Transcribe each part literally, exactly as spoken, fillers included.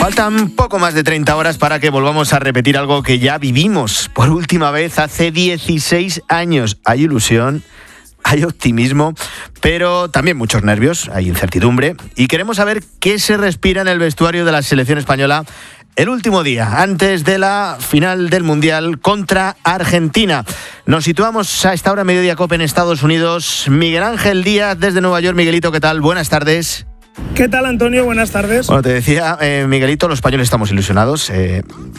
Faltan poco más de treinta horas para que volvamos a repetir algo que ya vivimos por última vez hace dieciséis años. Hay ilusión, hay optimismo, pero también muchos nervios, hay incertidumbre. Y queremos saber qué se respira en el vestuario de la selección española el último día, antes de la final del Mundial contra Argentina. Nos situamos a esta hora, mediodía COPE en Estados Unidos. Miguel Ángel Díaz desde Nueva York. Miguelito, ¿qué tal? Buenas tardes. ¿Qué tal, Antonio? Buenas tardes. Bueno, te decía, eh, Miguelito, los españoles estamos ilusionados. Eh,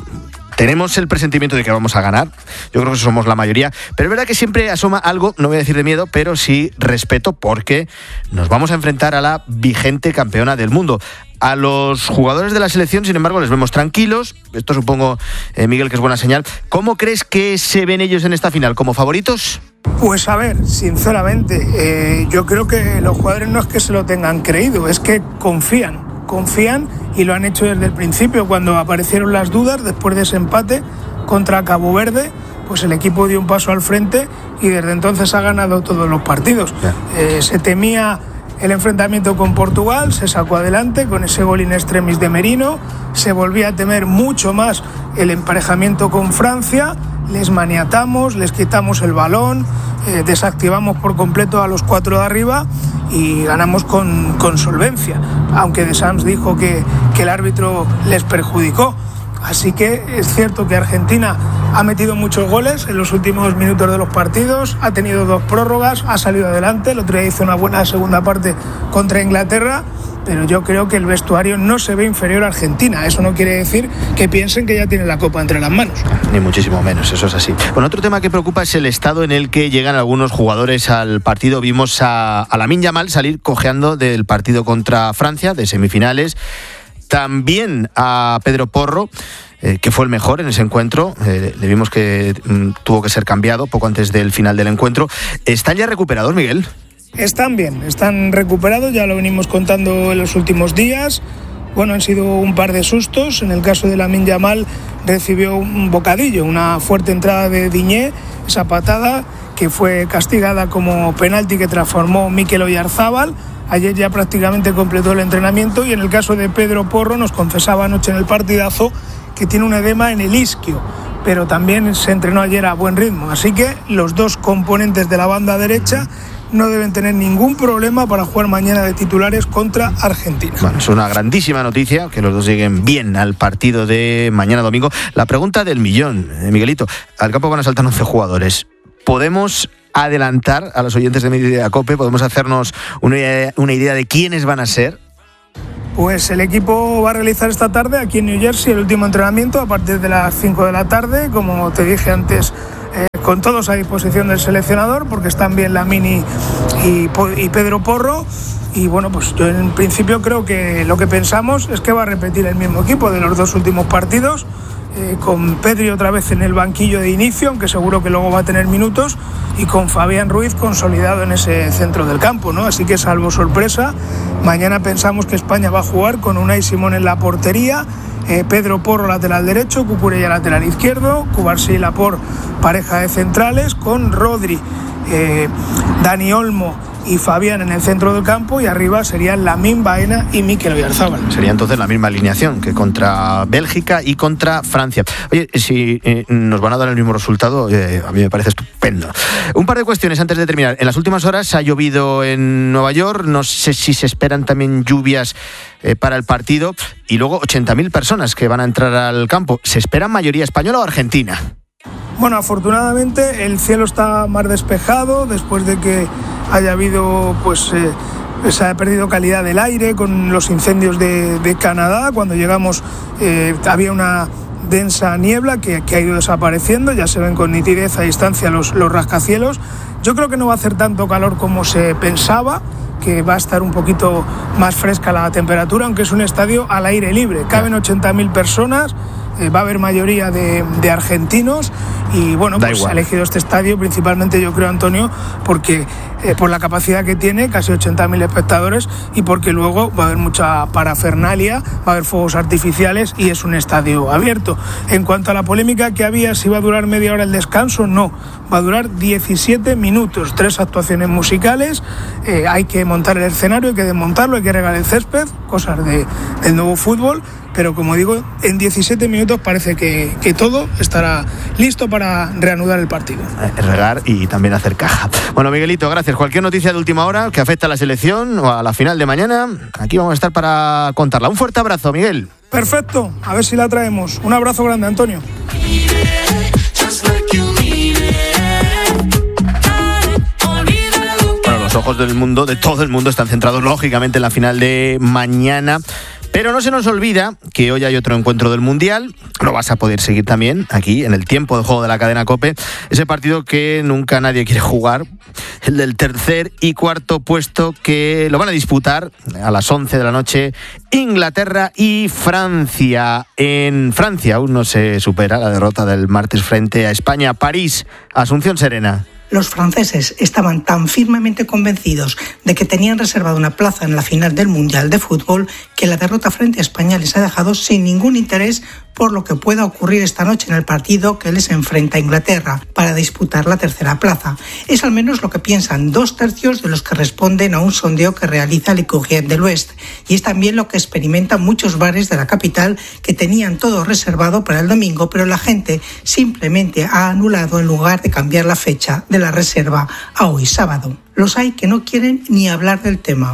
tenemos el presentimiento de que vamos a ganar. Yo creo que somos la mayoría. Pero es verdad que siempre asoma algo, no voy a decir de miedo, pero sí respeto, porque nos vamos a enfrentar a la vigente campeona del mundo. A los jugadores de la selección, sin embargo, les vemos tranquilos. Esto supongo, eh, Miguel, que es buena señal. ¿Cómo crees que se ven ellos en esta final? ¿Como favoritos? Pues a ver, sinceramente, eh, yo creo que los jugadores no es que se lo tengan creído, es que confían, confían y lo han hecho desde el principio. Cuando aparecieron las dudas, después de ese empate contra Cabo Verde, pues el equipo dio un paso al frente y desde entonces ha ganado todos los partidos. Eh, se temía el enfrentamiento con Portugal, se sacó adelante con ese gol in extremis de Merino, se volvía a temer mucho más el emparejamiento con Francia, les maniatamos, les quitamos el balón, eh, desactivamos por completo a los cuatro de arriba y ganamos con, con solvencia, aunque Deschamps dijo que, que el árbitro les perjudicó. Así que es cierto que Argentina ha metido muchos goles en los últimos minutos de los partidos, ha tenido dos prórrogas, ha salido adelante, el otro día hizo una buena segunda parte contra Inglaterra, pero yo creo que el vestuario no se ve inferior a Argentina. Eso no quiere decir que piensen que ya tienen la copa entre las manos. Ni muchísimo menos, eso es así. Bueno, otro tema que preocupa es el estado en el que llegan algunos jugadores al partido. Vimos a, a Lamine Yamal salir cojeando del partido contra Francia, de semifinales. También a Pedro Porro, eh, que fue el mejor en ese encuentro. Eh, le vimos que mm, tuvo que ser cambiado poco antes del final del encuentro. ¿Están ya recuperados, Miguel? Están bien, están recuperados, ya lo venimos contando en los últimos días. Bueno, han sido un par de sustos. En el caso de Lamine Yamal recibió un bocadillo, una fuerte entrada de Diñé, esa patada que fue castigada como penalti que transformó Mikel Oyarzábal. Ayer ya prácticamente completó el entrenamiento y en el caso de Pedro Porro nos confesaba anoche en el partidazo que tiene un edema en el isquio, pero también se entrenó ayer a buen ritmo. Así que los dos componentes de la banda derecha no deben tener ningún problema para jugar mañana de titulares contra Argentina. Bueno, es una grandísima noticia que los dos lleguen bien al partido de mañana domingo. La pregunta del millón, eh, Miguelito. Al campo van a saltar once jugadores. ¿Podemos adelantar a los oyentes de Mediodía COPE? ¿Podemos hacernos una idea, una idea de quiénes van a ser? Pues el equipo va a realizar esta tarde aquí en New Jersey el último entrenamiento a partir de las cinco de la tarde, como te dije antes, eh, con todos a disposición del seleccionador, porque están bien Lamine y, y Pedro Porro. Y bueno, pues yo en principio creo que lo que pensamos es que va a repetir el mismo equipo de los dos últimos partidos, eh, con Pedri otra vez en el banquillo de inicio, aunque seguro que luego va a tener minutos, y con Fabián Ruiz consolidado en ese centro del campo, ¿no? Así que salvo sorpresa, mañana pensamos que España va a jugar con Unai Simón en la portería, eh, Pedro Porro lateral derecho, Cucurella lateral izquierdo, Cubarsí y Laporte pareja de centrales, con Rodri, eh, Dani Olmo y Fabián en el centro del campo, y arriba serían Lamine, Baena y Mikel Oyarzábal. Sería entonces la misma alineación que contra Bélgica y contra Francia. Oye, si eh, nos van a dar el mismo resultado, eh, a mí me parece estupendo. Un par de cuestiones antes de terminar. En las últimas horas ha llovido en Nueva York, no sé si se esperan también lluvias eh, para el partido, y luego ochenta mil personas que van a entrar al campo. ¿Se esperan mayoría española o argentina? Bueno, afortunadamente el cielo está más despejado después de que haya habido, pues, eh, se ha perdido calidad del aire con los incendios de, de Canadá. Cuando llegamos eh, había una densa niebla que, que ha ido desapareciendo, ya se ven con nitidez a distancia los, los rascacielos. Yo creo que no va a hacer tanto calor como se pensaba, que va a estar un poquito más fresca la temperatura, aunque es un estadio al aire libre, caben ochenta mil personas. Eh, va a haber mayoría de, de argentinos y bueno, Da pues igual. ha elegido este estadio principalmente, yo creo, Antonio, porque eh, por la capacidad que tiene, casi ochenta mil espectadores, y porque luego va a haber mucha parafernalia, va a haber fuegos artificiales y es un estadio abierto. En cuanto a la polémica que había, si va a durar media hora el descanso, no, va a durar diecisiete minutos, tres actuaciones musicales, eh, hay que montar el escenario, hay que desmontarlo, hay que regar el césped, cosas de, del nuevo fútbol, pero como digo, en diecisiete minutos parece que, que todo estará listo para reanudar el partido. Regar y también hacer caja. Bueno, Miguelito, gracias. Cualquier noticia de última hora que afecte a la selección o a la final de mañana, aquí vamos a estar para contarla. Un fuerte abrazo, Miguel. Perfecto, a ver si la traemos. Un abrazo grande, Antonio. Bueno, los ojos del mundo, de todo el mundo, están centrados lógicamente en la final de mañana. Pero no se nos olvida que hoy hay otro encuentro del Mundial. Lo vas a poder seguir también aquí en el tiempo de juego de la cadena COPE. Ese partido que nunca nadie quiere jugar. El del tercer y cuarto puesto, que lo van a disputar a las once de la noche Inglaterra y Francia. En Francia aún no se supera la derrota del martes frente a España. París, Asunción Serena. Los franceses estaban tan firmemente convencidos de que tenían reservada una plaza en la final del Mundial de Fútbol que la derrota frente a España les ha dejado sin ningún interés por lo que pueda ocurrir esta noche en el partido que les enfrenta a Inglaterra para disputar la tercera plaza. Es al menos lo que piensan dos tercios de los que responden a un sondeo que realiza Le Courrier de l'Ouest, y es también lo que experimentan muchos bares de la capital que tenían todo reservado para el domingo, pero la gente simplemente ha anulado en lugar de cambiar la fecha de la reserva a hoy sábado. Los hay que no quieren ni hablar del tema.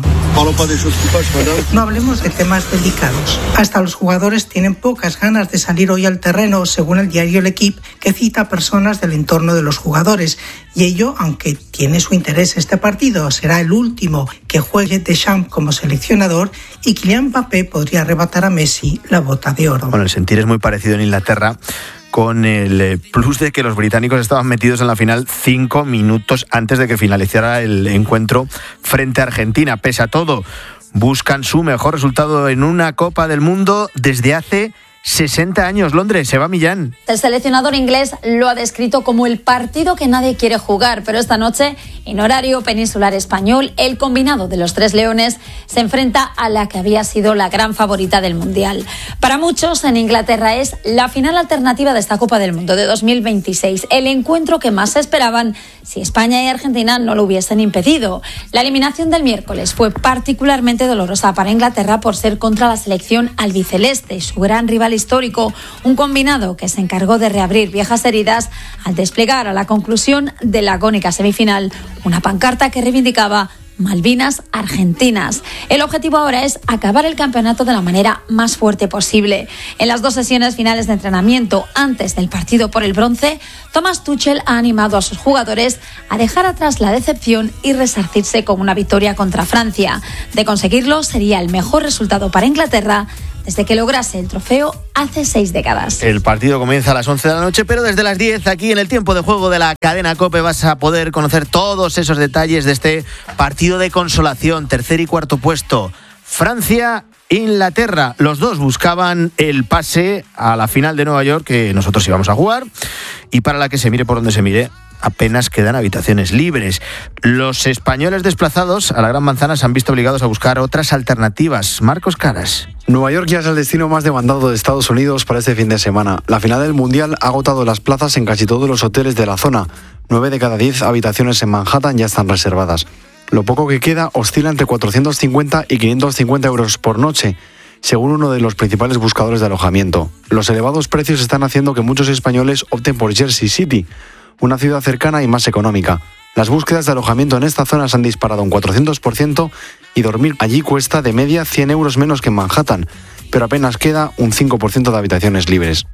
No hablemos de temas delicados. Hasta los jugadores tienen pocas ganas de salir hoy al terreno, según el diario L'Equipe, que cita a personas del entorno de los jugadores. Y ello, aunque tiene su interés este partido, será el último que juegue Deschamps como seleccionador, y Kylian Mbappé podría arrebatar a Messi la bota de oro. Bueno, el sentir es muy parecido en Inglaterra, con el plus de que los británicos estaban metidos en la final cinco minutos antes de que finalizara el encuentro frente a Argentina. Pese a todo, buscan su mejor resultado en una Copa del Mundo desde hace sesenta años. Londres, Eva Millán. El seleccionador inglés lo ha descrito como el partido que nadie quiere jugar, pero esta noche, en horario peninsular español, el combinado de los tres leones se enfrenta a la que había sido la gran favorita del Mundial. Para muchos, en Inglaterra es la final alternativa de esta Copa del Mundo de dos mil veintiséis, el encuentro que más esperaban si España y Argentina no lo hubiesen impedido. La eliminación del miércoles fue particularmente dolorosa para Inglaterra por ser contra la selección albiceleste, su gran rival histórico, un combinado que se encargó de reabrir viejas heridas al desplegar a la conclusión de la agónica semifinal una pancarta que reivindicaba Malvinas argentinas. El objetivo ahora es acabar el campeonato de la manera más fuerte posible. En las dos sesiones finales de entrenamiento antes del partido por el bronce, Thomas Tuchel ha animado a sus jugadores a dejar atrás la decepción y resarcirse con una victoria contra Francia. De conseguirlo, sería el mejor resultado para Inglaterra desde que lograse el trofeo hace seis décadas. El partido comienza a las once de la noche, pero desde las diez, aquí en el tiempo de juego de la cadena COPE, vas a poder conocer todos esos detalles de este partido de consolación, tercer y cuarto puesto. Francia, Inglaterra, los dos buscaban el pase a la final de Nueva York que nosotros íbamos a jugar, y para la que se mire por donde se mire, apenas quedan habitaciones libres. Los españoles desplazados a la Gran Manzana se han visto obligados a buscar otras alternativas. Marcos Caras. Nueva York ya es el destino más demandado de Estados Unidos para este fin de semana. La final del Mundial ha agotado las plazas en casi todos los hoteles de la zona. Nueve de cada diez habitaciones en Manhattan ya están reservadas. Lo poco que queda oscila entre cuatrocientos cincuenta y quinientos cincuenta euros por noche, según uno de los principales buscadores de alojamiento. Los elevados precios están haciendo que muchos españoles opten por Jersey City, una ciudad cercana y más económica. Las búsquedas de alojamiento en esta zona se han disparado un cuatrocientos por ciento y dormir allí cuesta de media cien euros menos que en Manhattan, pero apenas queda un cinco por ciento de habitaciones libres.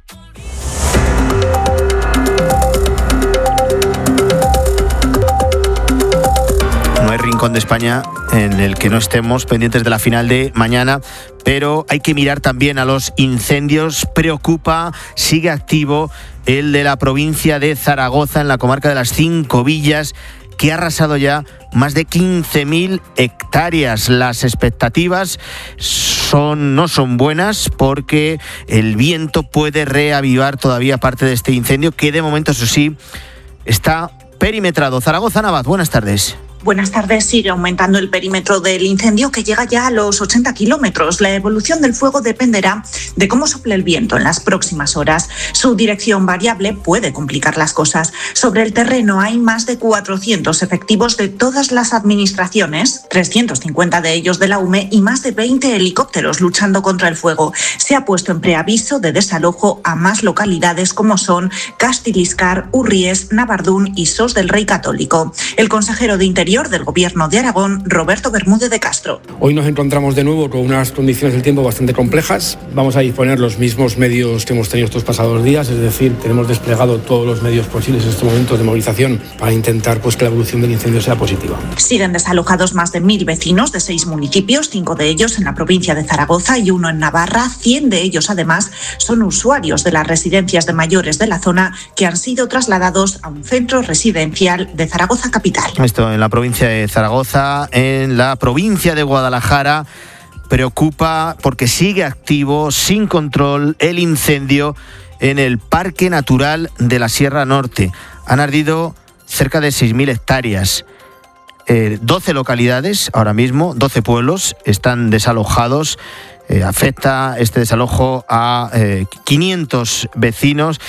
No hay rincón de España en el que no estemos pendientes de la final de mañana, pero hay que mirar también a los incendios. Preocupa, sigue activo el de la provincia de Zaragoza, en la comarca de las Cinco Villas, que ha arrasado ya más de quince mil hectáreas. Las expectativas son, no son buenas porque el viento puede reavivar todavía parte de este incendio que de momento, eso sí, está perimetrado. Zaragoza, Navad, buenas tardes. Buenas tardes. Sigue aumentando el perímetro del incendio, que llega ya a los ochenta kilómetros. La evolución del fuego dependerá de cómo sople el viento en las próximas horas. Su dirección variable puede complicar las cosas. Sobre el terreno hay más de cuatrocientos efectivos de todas las administraciones, trescientos cincuenta de ellos de la U M E y más de veinte helicópteros luchando contra el fuego. Se ha puesto en preaviso de desalojo a más localidades como son Castiliscar, Urries, Navardún y Sos del Rey Católico. El consejero de Interior del Gobierno de Aragón, Roberto Bermúdez de Castro. Hoy nos encontramos de nuevo con unas condiciones del tiempo bastante complejas. Vamos a disponer los mismos medios que hemos tenido estos pasados días, es decir, tenemos desplegado todos los medios posibles en estos momentos de movilización para intentar pues, que la evolución del incendio sea positiva. Siguen desalojados más de mil vecinos de seis municipios, cinco de ellos en la provincia de Zaragoza y uno en Navarra. Cien de ellos, además, son usuarios de las residencias de mayores de la zona que han sido trasladados a un centro residencial de Zaragoza capital. Esto en la provincia de Zaragoza. En la provincia de Guadalajara preocupa porque sigue activo, sin control, el incendio en el Parque Natural de la Sierra Norte. Han ardido cerca de seis mil hectáreas. Eh, doce localidades ahora mismo, doce pueblos están desalojados. Eh, afecta este desalojo a eh, quinientos vecinos.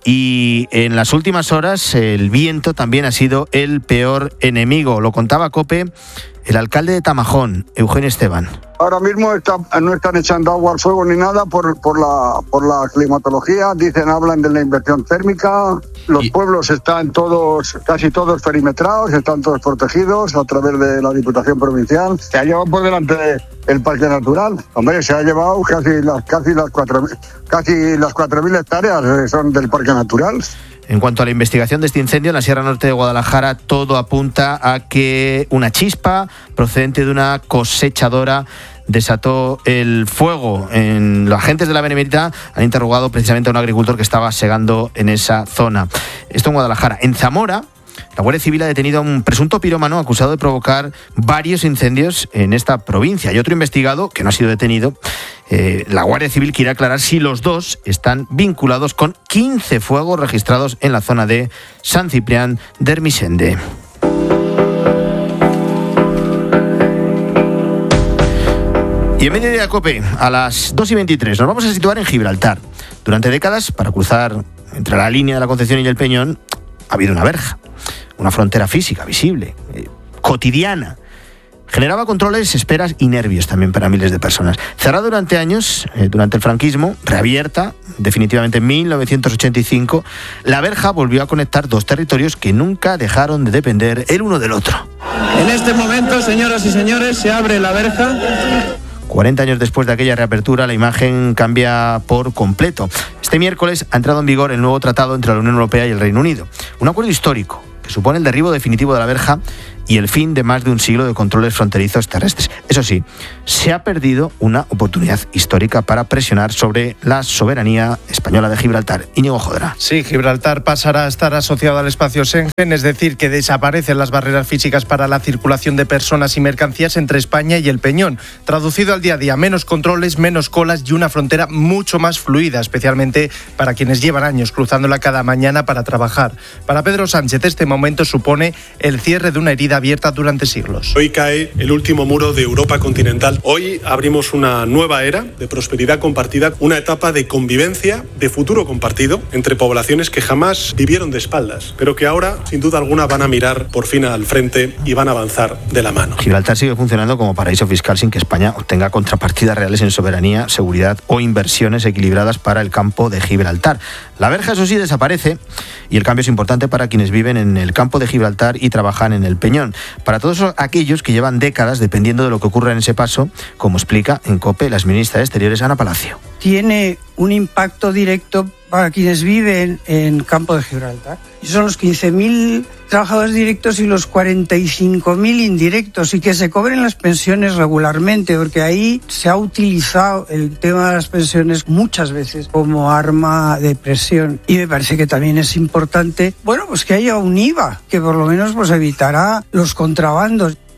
Y en las últimas horas el viento también ha sido el peor enemigo. Lo contaba COPE el alcalde de Tamajón, Eugenio Esteban. Ahora mismo está, no están echando agua al fuego ni nada por, por, la, por la climatología. Dicen, hablan de la inversión térmica. Los y... pueblos están todos, casi todos perimetrados, están todos protegidos a través de la Diputación Provincial. Se ha llevado por delante el Parque Natural. Hombre, se ha llevado casi las casi las cuatro casi las cuatro mil hectáreas son del Parque Natural. En cuanto a la investigación de este incendio en la Sierra Norte de Guadalajara, todo apunta a que una chispa procedente de una cosechadora desató el fuego. En, los agentes de la Benemérita han interrogado precisamente a un agricultor que estaba segando en esa zona. Esto en Guadalajara. En Zamora, la Guardia Civil ha detenido a un presunto pirómano acusado de provocar varios incendios en esta provincia. Hay otro investigado que no ha sido detenido. Eh, la Guardia Civil quiere aclarar si los dos están vinculados con quince fuegos registrados en la zona de San Ciprián de Ermessende. Y en Mediodía COPE, a las dos y veintitrés, nos vamos a situar en Gibraltar. Durante décadas, para cruzar entre la línea de la Concepción y el Peñón, ha habido una verja, una frontera física, visible, eh, cotidiana. Generaba controles, esperas y nervios también para miles de personas. Cerrada durante años, eh, durante el franquismo, reabierta definitivamente en mil novecientos ochenta y cinco, la verja volvió a conectar dos territorios que nunca dejaron de depender el uno del otro. En este momento, señoras y señores, se abre la verja. cuarenta años después de aquella reapertura, la imagen cambia por completo. Este miércoles ha entrado en vigor el nuevo tratado entre la Unión Europea y el Reino Unido. Un acuerdo histórico que supone el derribo definitivo de la verja y el fin de más de un siglo de controles fronterizos terrestres. Eso sí, se ha perdido una oportunidad histórica para presionar sobre la soberanía española de Gibraltar. Íñigo Jodra. Sí, Gibraltar pasará a estar asociado al espacio Schengen, es decir, que desaparecen las barreras físicas para la circulación de personas y mercancías entre España y el Peñón. Traducido al día a día, menos controles, menos colas y una frontera mucho más fluida, especialmente para quienes llevan años cruzándola cada mañana para trabajar. Para Pedro Sánchez, este momento supone el cierre de una herida abierta durante siglos. Hoy cae el último muro de Europa continental. Hoy abrimos una nueva era de prosperidad compartida, una etapa de convivencia, de futuro compartido entre poblaciones que jamás vivieron de espaldas, pero que ahora, sin duda alguna, van a mirar por fin al frente y van a avanzar de la mano. Gibraltar sigue funcionando como paraíso fiscal sin que España obtenga contrapartidas reales en soberanía, seguridad o inversiones equilibradas para el campo de Gibraltar. La verja, eso sí, desaparece y el cambio es importante para quienes viven en el campo de Gibraltar y trabajan en el Peñón. Para todos aquellos que llevan décadas dependiendo de lo que ocurra en ese paso, como explica en COPE la exministra de Exteriores, Ana Palacio. Tiene un impacto directo para quienes viven en campo de Gibraltar. Y son los quince mil trabajadores directos y los cuarenta y cinco mil indirectos, y que se cobren las pensiones regularmente, porque ahí se ha utilizado el tema de las pensiones muchas veces como arma de presión. Y me parece que también es importante, bueno, pues que haya un I V A, que por lo menos pues evitará los contrabandos.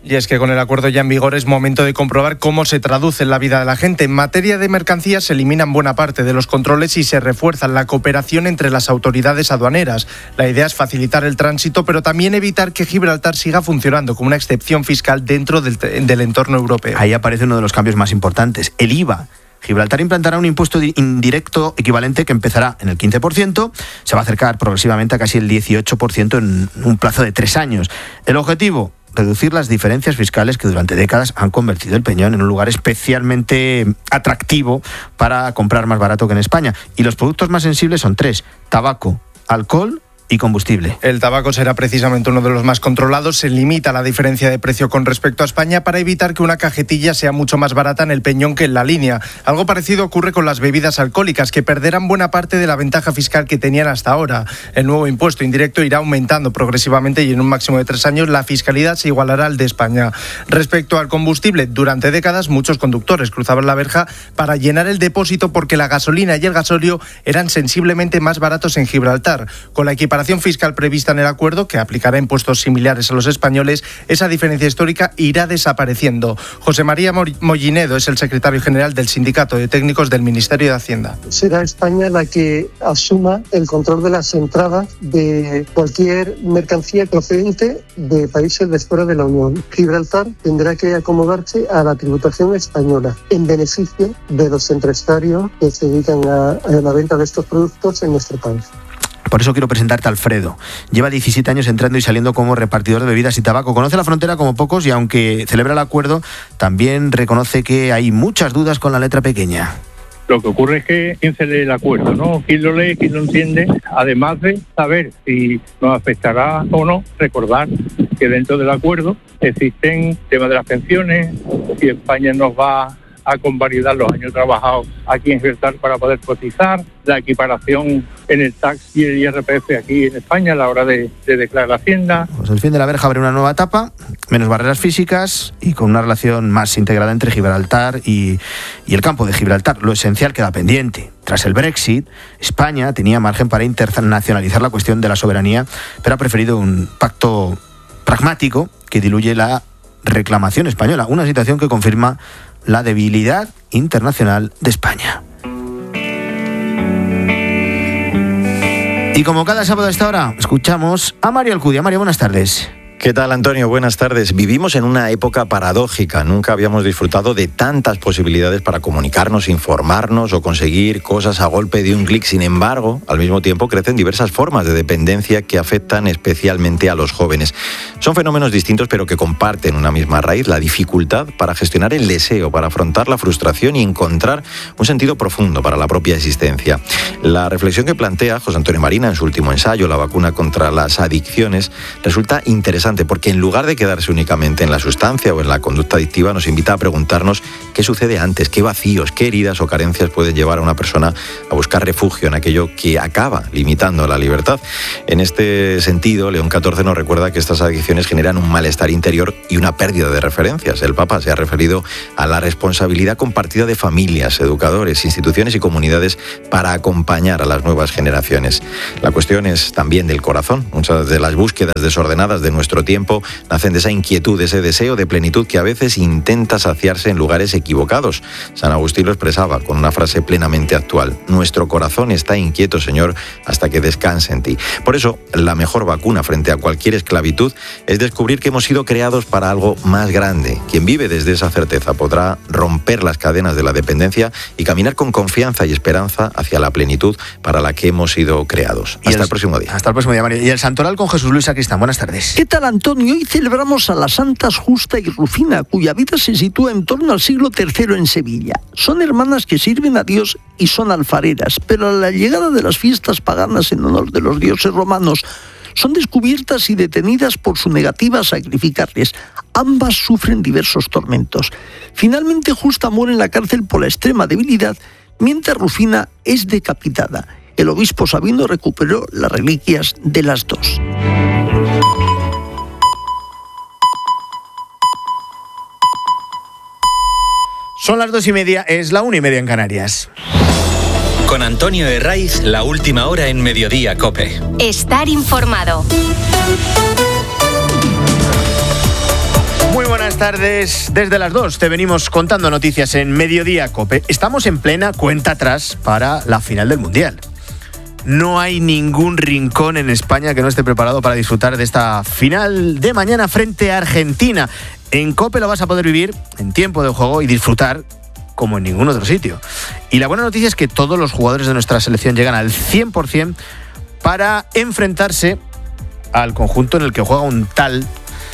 Y es que con el acuerdo ya en vigor es momento de comprobar cómo se traduce en la vida de la gente. En materia de mercancías se eliminan buena parte de los controles y se refuerza la cooperación entre las autoridades aduaneras. La idea es facilitar el tránsito, pero también evitar que Gibraltar siga funcionando como una excepción fiscal dentro del, del entorno europeo. Ahí aparece uno de los cambios más importantes, el I V A. Gibraltar implantará un impuesto indirecto equivalente que empezará en el quince por ciento, se va a acercar progresivamente a casi el dieciocho por ciento en un plazo de tres años. El objetivo, reducir las diferencias fiscales que durante décadas han convertido el Peñón en un lugar especialmente atractivo para comprar más barato que en España. Y los productos más sensibles son tres: tabaco, alcohol y combustible. El tabaco será precisamente uno de los más controlados. Se limita la diferencia de precio con respecto a España para evitar que una cajetilla sea mucho más barata en el Peñón que en la línea. Algo parecido ocurre con las bebidas alcohólicas, que perderán buena parte de la ventaja fiscal que tenían hasta ahora. El nuevo impuesto indirecto irá aumentando progresivamente y en un máximo de tres años la fiscalidad se igualará al de España. Respecto al combustible, durante décadas muchos conductores cruzaban la verja para llenar el depósito porque la gasolina y el gasóleo eran sensiblemente más baratos en Gibraltar. Con la equiparación fiscal prevista en el acuerdo, que aplicará impuestos similares a los españoles, esa diferencia histórica irá desapareciendo. José María Mollinedo es el secretario general del Sindicato de Técnicos del Ministerio de Hacienda. Será España la que asuma el control de las entradas de cualquier mercancía procedente de países de fuera de la Unión. Gibraltar tendrá que acomodarse a la tributación española en beneficio de los empresarios que se dedican a, a la venta de estos productos en nuestro país. Por eso quiero presentarte a Alfredo. Lleva diecisiete años entrando y saliendo como repartidor de bebidas y tabaco. Conoce la frontera como pocos y aunque celebra el acuerdo, también reconoce que hay muchas dudas con la letra pequeña. Lo que ocurre es que quién se lee el acuerdo, ¿no? Quién lo lee, quién lo entiende, además de saber si nos afectará o no. Recordar que dentro del acuerdo existen temas de las pensiones, si España nos va a convalidar los años trabajados aquí en Gibraltar para poder cotizar, la equiparación en el tax y el I R P F aquí en España a la hora de, de declarar la hacienda. Pues el fin de la verja abre una nueva etapa, menos barreras físicas y con una relación más integrada entre Gibraltar y, y el campo de Gibraltar. Lo esencial queda pendiente. Tras el Brexit, España tenía margen para internacionalizar la cuestión de la soberanía, pero ha preferido un pacto pragmático que diluye la reclamación española, una situación que confirma la debilidad internacional de España. Y como cada sábado a esta hora, escuchamos a Mario Alcudia. Mario, buenas tardes. ¿Qué tal, Antonio? Buenas tardes. Vivimos en una época paradójica. Nunca habíamos disfrutado de tantas posibilidades para comunicarnos, informarnos o conseguir cosas a golpe de un clic. Sin embargo, al mismo tiempo crecen diversas formas de dependencia que afectan especialmente a los jóvenes. Son fenómenos distintos pero que comparten una misma raíz, la dificultad para gestionar el deseo, para afrontar la frustración y encontrar un sentido profundo para la propia existencia. La reflexión que plantea José Antonio Marina en su último ensayo, La vacuna contra las adicciones, resulta interesante porque en lugar de quedarse únicamente en la sustancia o en la conducta adictiva, nos invita a preguntarnos qué sucede antes, qué vacíos, qué heridas o carencias pueden llevar a una persona a buscar refugio en aquello que acaba limitando la libertad. En este sentido, León catorce nos recuerda que estas adicciones generan un malestar interior y una pérdida de referencias. El Papa se ha referido a la responsabilidad compartida de familias, educadores, instituciones y comunidades para acompañar a las nuevas generaciones. La cuestión es también del corazón. Muchas de las búsquedas desordenadas de nuestro tiempo nacen de esa inquietud, de ese deseo de plenitud que a veces intenta saciarse en lugares equivocados. San Agustín lo expresaba con una frase plenamente actual: nuestro corazón está inquieto, Señor, hasta que descanse en ti. Por eso, la mejor vacuna frente a cualquier esclavitud es descubrir que hemos sido creados para algo más grande. Quien vive desde esa certeza podrá romper las cadenas de la dependencia y caminar con confianza y esperanza hacia la plenitud para la que hemos sido creados. Hasta el, el próximo día. Hasta el próximo día, Mario. Y el Santoral con Jesús Luis Sacristán. Buenas tardes. ¿Qué tal, Antonio? Hoy celebramos a las santas Justa y Rufina, cuya vida se sitúa en torno al siglo tercero en Sevilla. Son hermanas que sirven a Dios y son alfareras, pero a la llegada de las fiestas paganas en honor de los dioses romanos, son descubiertas y detenidas por su negativa a sacrificarles. Ambas sufren diversos tormentos. Finalmente, Justa muere en la cárcel por la extrema debilidad, mientras Rufina es decapitada. El obispo Sabino recuperó las reliquias de las dos. Son las dos y media, es la una y media en Canarias. Con Antonio Herraiz, la última hora en Mediodía COPE. Estar informado. Muy buenas tardes. Desde las dos te venimos contando noticias en Mediodía COPE. Estamos en plena cuenta atrás para la final del Mundial. No hay ningún rincón en España que no esté preparado para disfrutar de esta final de mañana frente a Argentina. En COPE lo vas a poder vivir en tiempo de juego y disfrutar como en ningún otro sitio. Y la buena noticia es que todos los jugadores de nuestra selección llegan al cien por ciento para enfrentarse al conjunto en el que juega un tal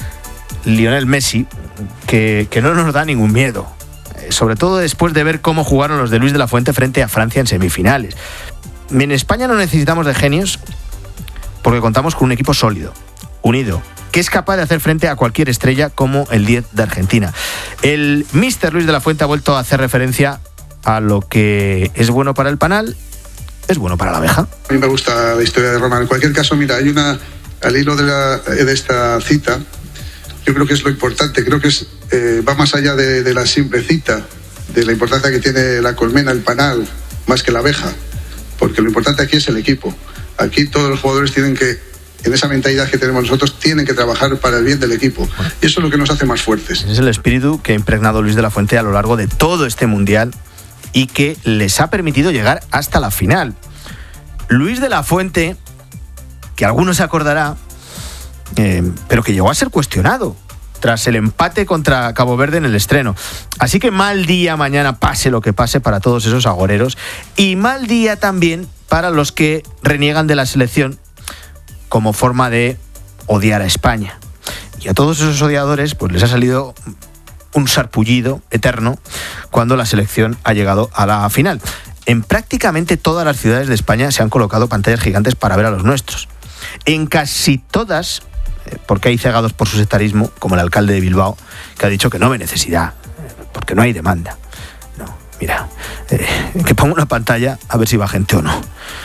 Lionel Messi, que, que no nos da ningún miedo. Eh, sobre todo después de ver cómo jugaron los de Luis de la Fuente frente a Francia en semifinales. En España no necesitamos de genios porque contamos con un equipo sólido, unido, que es capaz de hacer frente a cualquier estrella como el diez de Argentina. El míster Luis de la Fuente ha vuelto a hacer referencia a lo que es bueno para el panal, es bueno para la abeja. A mí me gusta la historia de Roma. En cualquier caso, mira, hay una, al hilo de, la, de esta cita, yo creo que es lo importante, creo que es, eh, va más allá de, de la simple cita, de la importancia que tiene la colmena, el panal, más que la abeja, porque lo importante aquí es el equipo. Aquí todos los jugadores tienen que, en esa mentalidad que tenemos nosotros, tienen que trabajar para el bien del equipo. Y eso es lo que nos hace más fuertes. Es el espíritu que ha impregnado Luis de la Fuente a lo largo de todo este Mundial y que les ha permitido llegar hasta la final. Luis de la Fuente, que alguno se acordará, eh, pero que llegó a ser cuestionado tras el empate contra Cabo Verde en el estreno. Así que mal día mañana, pase lo que pase, para todos esos agoreros, y mal día también para los que reniegan de la selección como forma de odiar a España. Y a todos esos odiadores pues les ha salido un sarpullido eterno cuando la selección ha llegado a la final. En prácticamente todas las ciudades de España se han colocado pantallas gigantes para ver a los nuestros. En casi todas, porque hay cegados por su sectarismo, como el alcalde de Bilbao, que ha dicho que no hay necesidad, porque no hay demanda. No, mira, eh, que ponga una pantalla a ver si va gente o no.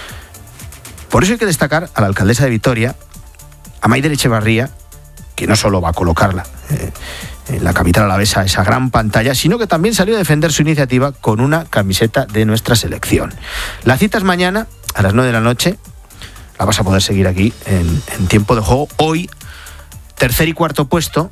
Por eso hay que destacar a la alcaldesa de Vitoria, a Maider Echevarría, que no solo va a colocarla eh, en la capital alavesa esa gran pantalla, sino que también salió a defender su iniciativa con una camiseta de nuestra selección. La cita es mañana a las nueve de la noche. La vas a poder seguir aquí en, en tiempo de juego. Hoy, tercer y cuarto puesto,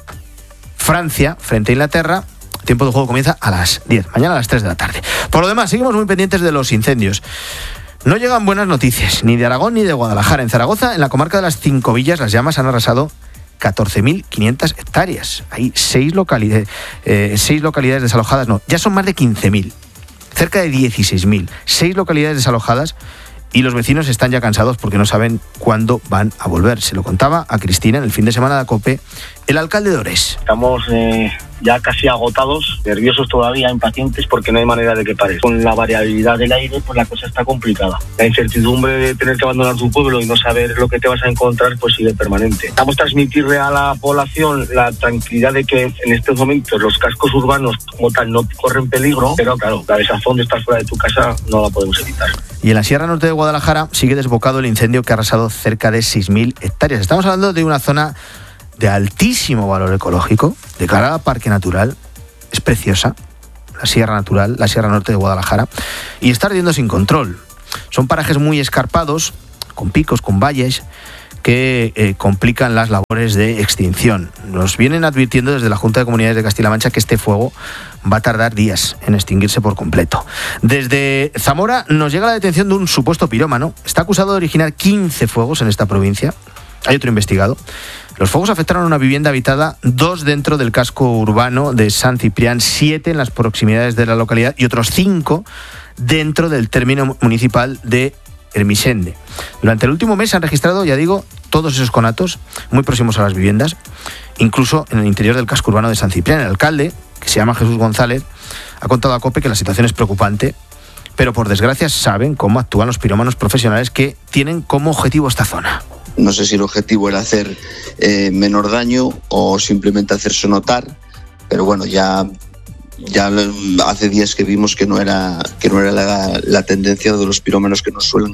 Francia frente a Inglaterra. Tiempo de juego comienza a las diez, mañana a las tres de la tarde. Por lo demás, seguimos muy pendientes de los incendios. No llegan buenas noticias, ni de Aragón ni de Guadalajara. En Zaragoza, en la comarca de las Cinco Villas, las llamas han arrasado catorce mil quinientas hectáreas. Hay seis localidades, eh, seis localidades desalojadas, no, ya son más de quince mil, cerca de dieciséis mil. Seis localidades desalojadas y los vecinos están ya cansados porque no saben cuándo van a volver. Se lo contaba a Cristina en el fin de semana de COPE el alcalde de Ores. Estamos eh, ya casi agotados, nerviosos todavía, impacientes, porque no hay manera de que pare. Con la variabilidad del aire, pues la cosa está complicada. La incertidumbre de tener que abandonar tu pueblo y no saber lo que te vas a encontrar, pues sigue permanente. Vamos a transmitirle a la población la tranquilidad de que en estos momentos los cascos urbanos como tal no corren peligro, pero claro, la desazón de estar fuera de tu casa no la podemos evitar. Y en la Sierra Norte de Guadalajara sigue desbocado el incendio que ha arrasado cerca de seis mil hectáreas. Estamos hablando de una zona de altísimo valor ecológico, declarada parque natural. Es preciosa, la Sierra Natural, la Sierra Norte de Guadalajara, y está ardiendo sin control. Son parajes muy escarpados, con picos, con valles, que eh, complican las labores de extinción. Nos vienen advirtiendo desde la Junta de Comunidades de Castilla-La Mancha que este fuego va a tardar días en extinguirse por completo. Desde Zamora nos llega la detención de un supuesto pirómano. Está acusado de originar quince fuegos en esta provincia. Hay otro investigado. Los fuegos afectaron a una vivienda habitada, dos dentro del casco urbano de San Ciprián, siete en las proximidades de la localidad y otros cinco dentro del término municipal de Ermixende. Durante el último mes se han registrado, ya digo, todos esos conatos muy próximos a las viviendas, incluso en el interior del casco urbano de San Ciprián. El alcalde, que se llama Jesús González, ha contado a COPE que la situación es preocupante, pero por desgracia saben cómo actúan los pirómanos profesionales que tienen como objetivo esta zona. No sé si el objetivo era hacer eh, menor daño o simplemente hacerse notar, pero bueno, ya, ya hace días que vimos que no era, que no era la, la tendencia de los pirómanos que nos suelen,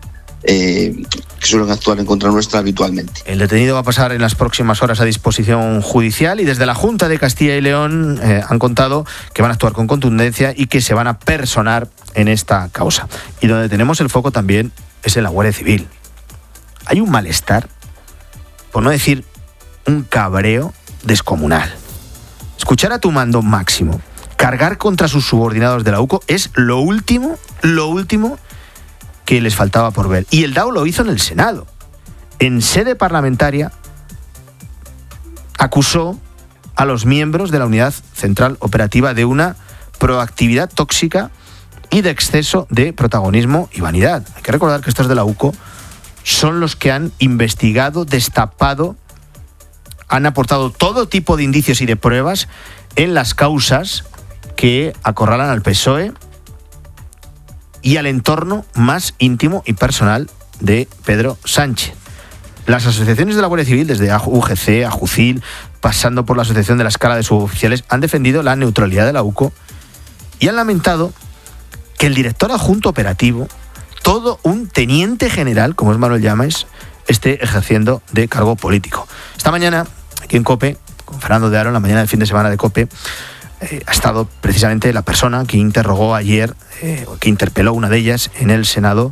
eh, que suelen actuar en contra nuestra habitualmente. El detenido va a pasar en las próximas horas a disposición judicial y desde la Junta de Castilla y León eh, han contado que van a actuar con contundencia y que se van a personar en esta causa. Y donde tenemos el foco también es en la Guardia Civil. Hay un malestar, por no decir un cabreo descomunal. escuchar a tu mando máximo cargar contra sus subordinados de la U C O es lo último, lo último que les faltaba por ver. Y el D A O lo hizo en el Senado. En sede parlamentaria acusó a los miembros de la Unidad Central Operativa de una proactividad tóxica y de exceso de protagonismo y vanidad. Hay que recordar que estos de la U C O son los que han investigado, destapado, han aportado todo tipo de indicios y de pruebas en las causas que acorralan al P S O E y al entorno más íntimo y personal de Pedro Sánchez. Las asociaciones de la Guardia Civil, desde U G C, Ajucil, pasando por la Asociación de la Escala de Suboficiales, han defendido la neutralidad de la U C O y han lamentado que el director adjunto operativo, todo un teniente general, como es Manuel Llamas, esté ejerciendo de cargo político. Esta mañana, aquí en COPE, con Fernando de Aro, en la mañana del fin de semana de COPE, eh, ha estado precisamente la persona que interrogó ayer, eh, que interpeló una de ellas en el Senado,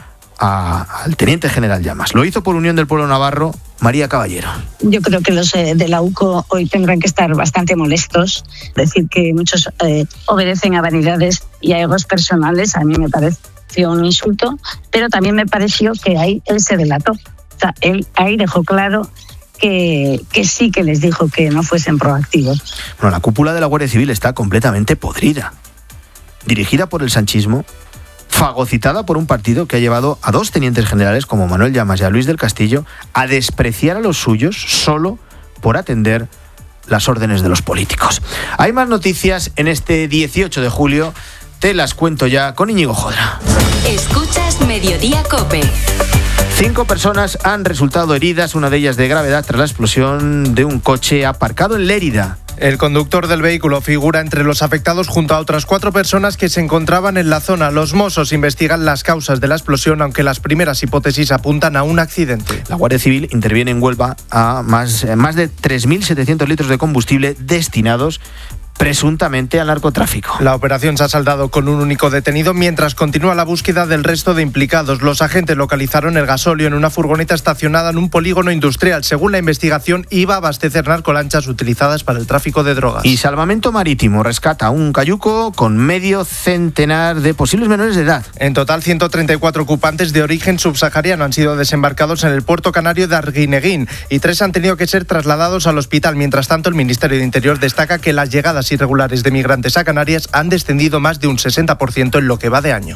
a, al teniente general Llamas. Lo hizo por Unión del Pueblo Navarro, María Caballero. Yo creo que los eh, de la U C O hoy tendrán que estar bastante molestos. Decir que muchos eh, obedecen a vanidades y a egos personales, a mí me pareció un insulto, pero también me pareció que ahí él se delató. O sea, él ahí dejó claro que, que sí que les dijo que no fuesen proactivos. Bueno, la cúpula de la Guardia Civil está completamente podrida. Dirigida por el sanchismo, fagocitada por un partido que ha llevado a dos tenientes generales como Manuel Llamas y a Luis del Castillo a despreciar a los suyos solo por atender las órdenes de los políticos. Hay más noticias en este dieciocho de julio, te las cuento ya con Íñigo Jodra. Escuchas Mediodía COPE. Cinco personas han resultado heridas, una de ellas de gravedad, tras la explosión de un coche aparcado en Lérida. El conductor del vehículo figura entre los afectados junto a otras cuatro personas que se encontraban en la zona. Los Mossos investigan las causas de la explosión, aunque las primeras hipótesis apuntan a un accidente. La Guardia Civil interviene en Huelva a más, más de tres mil setecientos litros de combustible destinados presuntamente al narcotráfico. La operación se ha saldado con un único detenido mientras continúa la búsqueda del resto de implicados. Los agentes localizaron el gasóleo en una furgoneta estacionada en un polígono industrial. Según la investigación, iba a abastecer narcolanchas utilizadas para el tráfico de drogas. Y Salvamento Marítimo rescata a un cayuco con medio centenar de posibles menores de edad. En total, ciento treinta y cuatro ocupantes de origen subsahariano han sido desembarcados en el puerto canario de Arguineguín y tres han tenido que ser trasladados al hospital. Mientras tanto, el Ministerio de Interior destaca que las llegadas irregulares de migrantes a Canarias han descendido más de un sesenta por ciento en lo que va de año.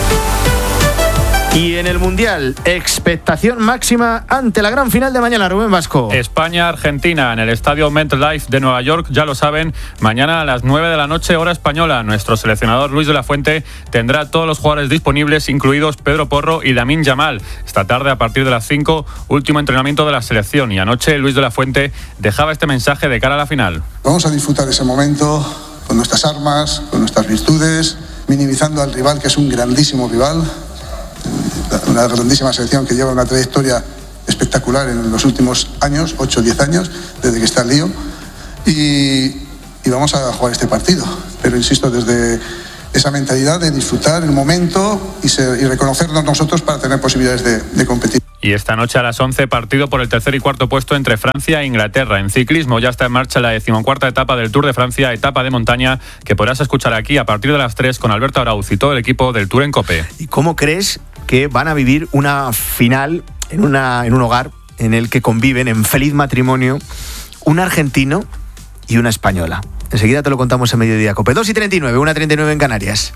Y en el Mundial, expectación máxima ante la gran final de mañana, Rubén Vasco. España-Argentina en el estadio MetLife de Nueva York, ya lo saben, mañana a las nueve de la noche, hora española. Nuestro seleccionador Luis de la Fuente tendrá a todos los jugadores disponibles, incluidos Pedro Porro y Lamine Yamal. Esta tarde, a partir de las cinco, último entrenamiento de la selección. Y anoche Luis de la Fuente dejaba este mensaje de cara a la final. Vamos a disfrutar de ese momento con nuestras armas, con nuestras virtudes, minimizando al rival, que es un grandísimo rival. Una grandísima selección que lleva una trayectoria espectacular en los últimos años, ocho o diez años, desde que está el lío, y, y vamos a jugar este partido. Pero insisto, desde esa mentalidad de disfrutar el momento y, ser, y reconocernos nosotros para tener posibilidades de, de competir. Y esta noche a las once, partido por el tercer y cuarto puesto entre Francia e Inglaterra. En ciclismo ya está en marcha la decimocuarta etapa del Tour de Francia, etapa de montaña, que podrás escuchar aquí a partir de las tres con Alberto Arauz y todo el equipo del Tour en COPE. ¿Y cómo crees que van a vivir una final en, una, en un hogar en el que conviven en feliz matrimonio un argentino y una española? Enseguida te lo contamos en Mediodía COPE. dos y treinta y nueve, una y treinta y nueve en Canarias.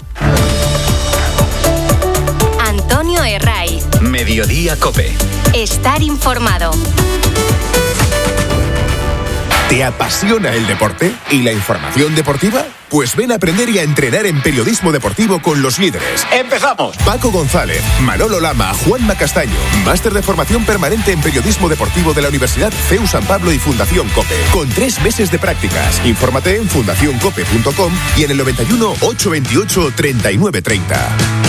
Antonio Herraiz. Mediodía COPE. Estar informado. ¿Te apasiona el deporte y la información deportiva? Pues ven a aprender y a entrenar en periodismo deportivo con los líderes. ¡Empezamos! Paco González, Manolo Lama, Juanma Castaño. Máster de formación permanente en periodismo deportivo de la Universidad C E U San Pablo y Fundación COPE. Con tres meses de prácticas. Infórmate en fundación cope punto com y en el noventa y uno, ochocientos veintiocho, treinta y nueve treinta.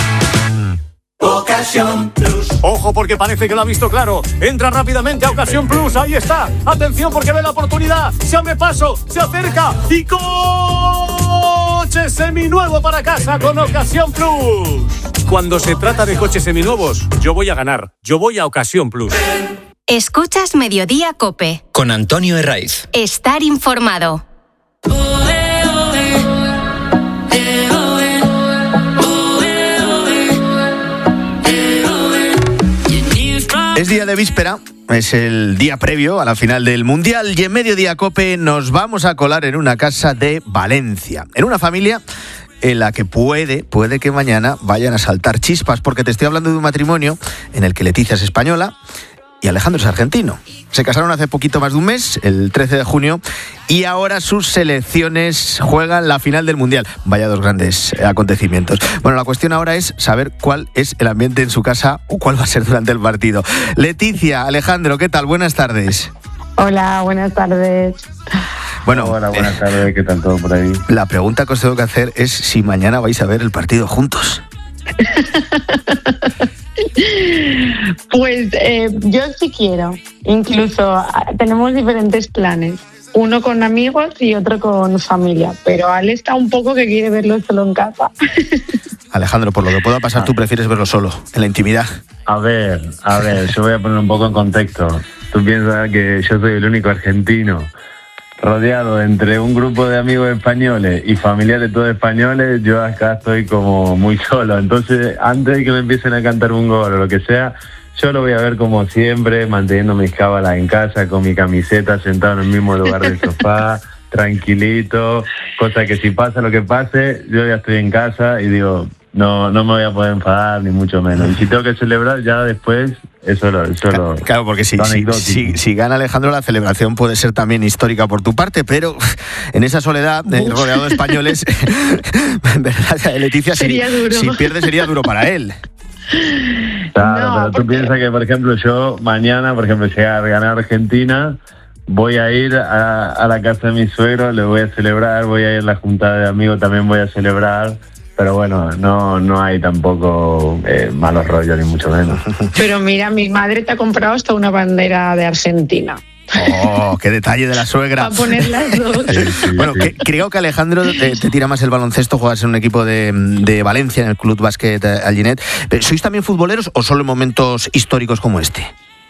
Ocasión Plus. Ojo, porque parece que lo ha visto claro. Entra rápidamente a Ocasión Plus. Ahí está. Atención, porque ve la oportunidad. Se abre paso, se acerca y coche seminuevo para casa con Ocasión Plus. Cuando se trata de coches seminuevos, yo voy a ganar. Yo voy a Ocasión Plus. Escuchas Mediodía COPE. Con Antonio Herraiz. Estar informado. Es día de víspera, es el día previo a la final del Mundial y en Mediodía Cope nos vamos a colar en una casa de Valencia, en una familia en la que puede, puede que mañana vayan a saltar chispas, porque te estoy hablando de un matrimonio en el que Leticia es española y Alejandro es argentino. Se casaron hace poquito más de un mes, el trece de junio, y ahora sus selecciones juegan la final del Mundial. Vaya dos grandes acontecimientos. Bueno, la cuestión ahora es saber cuál es el ambiente en su casa o cuál va a ser durante el partido. Leticia, Alejandro, ¿qué tal? Buenas tardes. Hola, buenas tardes. Bueno, Hola, buenas tardes, ¿qué tal todo por ahí? La pregunta que os tengo que hacer es si mañana vais a ver el partido juntos. Pues eh, yo sí quiero. Incluso tenemos diferentes planes. Uno con amigos y otro con familia. Pero Ale está un poco que quiere verlo solo en casa. Alejandro, por lo que pueda pasar, tú prefieres verlo solo, en la intimidad. A ver, a ver, yo voy a poner un poco en contexto. Tú piensas que yo soy el único argentino rodeado entre un grupo de amigos españoles y familiares todos españoles. Yo acá estoy como muy solo. Entonces, antes de que me empiecen a cantar un gol o lo que sea, yo lo voy a ver como siempre, manteniendo mis cábalas en casa, con mi camiseta, sentado en el mismo lugar del sofá, tranquilito, cosa que si pasa lo que pase, yo ya estoy en casa y digo, no no me voy a poder enfadar, ni mucho menos. Y si tengo que celebrar, ya después, eso lo... Eso claro, lo claro, porque si, si, si, si gana Alejandro, la celebración puede ser también histórica por tu parte, pero en esa soledad, eh, rodeado de españoles, ¿verdad, Leticia? Sería si, duro. si pierde, sería duro para él. Claro, No, pero tú porque- piensas que, por ejemplo, yo mañana, por ejemplo, si llega a ganar Argentina, voy a ir a, a la casa de mi suegro, le voy a celebrar, voy a ir a la junta de amigos, también voy a celebrar, pero bueno, no no hay tampoco eh, malos rollos, ni mucho menos. Pero mira, mi madre te ha comprado hasta una bandera de Argentina. Oh, qué detalle de la suegra. Para poner las dos. Bueno, que, creo que Alejandro te, te tira más el baloncesto, juegas en un equipo de, de Valencia, en el Club Básquet Alginet. ¿Sois también futboleros o solo en momentos históricos como este?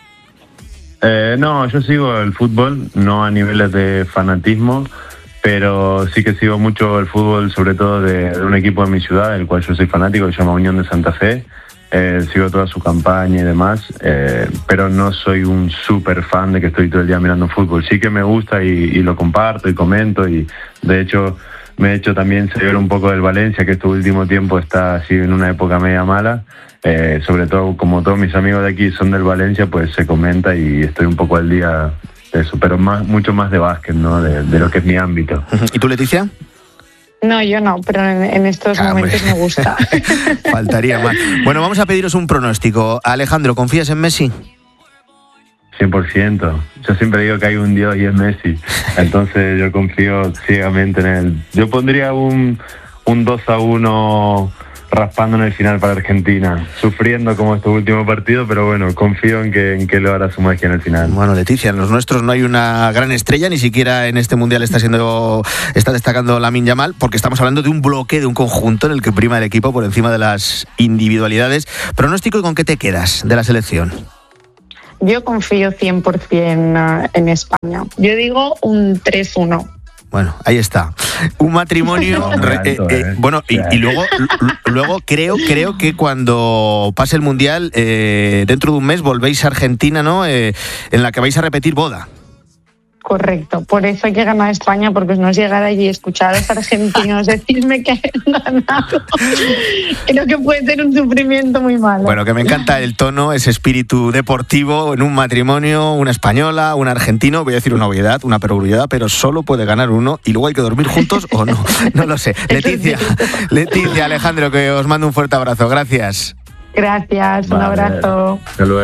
Eh, no, yo sigo el fútbol, no a niveles de fanatismo, pero sí que sigo mucho el fútbol, sobre todo de, de un equipo de mi ciudad, del cual yo soy fanático, que se llama Unión de Santa Fe. Eh, sigo toda su campaña y demás, eh, pero no soy un súper fan de que estoy todo el día mirando fútbol. Sí que me gusta y, y lo comparto y comento, y de hecho me he hecho también seguir un poco del Valencia, que este último tiempo está así en una época media mala. Eh, sobre todo, como todos mis amigos de aquí son del Valencia, pues se comenta y estoy un poco al día de eso, pero más, mucho más de básquet, ¿no? De, de lo que es mi ámbito. ¿Y tú, Leticia? No, yo no, pero en, en estos Ah, momentos hombre. me gusta. Faltaría más. Bueno, vamos a pediros un pronóstico. Alejandro, ¿confías en Messi? cien por ciento. Yo siempre digo que hay un Dios y es Messi. Entonces yo confío ciegamente en él. Yo pondría un, un dos a uno raspando en el final para Argentina, sufriendo como estos últimos partidos, pero bueno, confío en que, en que lo hará su magia en el final. Bueno, Leticia, en los nuestros no hay una gran estrella, ni siquiera en este Mundial está siendo está destacando Lamine Yamal, porque estamos hablando de un bloque, de un conjunto en el que prima el equipo por encima de las individualidades. Pronóstico, ¿y con qué te quedas de la selección? Yo confío cien por ciento en España. Yo digo un tres uno. Bueno, ahí está. Un matrimonio. No, re- alto, eh, eh, eh. bueno, y, y luego, l- luego creo, creo que cuando pase el Mundial, eh, dentro de un mes volvéis a Argentina, ¿no? Eh, en la que vais a repetir boda. Correcto, por eso hay que ganar España, porque no es llegar allí y escuchar a los argentinos decirme que han ganado. Creo que puede ser un sufrimiento muy malo. Bueno, que me encanta el tono, ese espíritu deportivo en un matrimonio, una española, un argentino, voy a decir una obviedad, una perogrullada, pero solo puede ganar uno y luego hay que dormir juntos o no, no lo sé. Leticia, Leticia, Alejandro, que os mando un fuerte abrazo, gracias. Gracias, un Vale. abrazo. Hasta luego.